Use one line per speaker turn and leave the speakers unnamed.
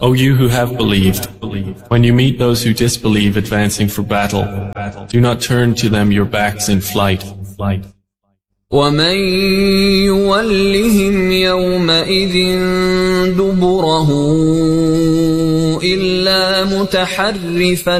O you who have believed, when you meet those who disbelieve advancing for battle, do not turn to them your backs in flight.
ومن يولهم يومئذ دبره إلا متحرفا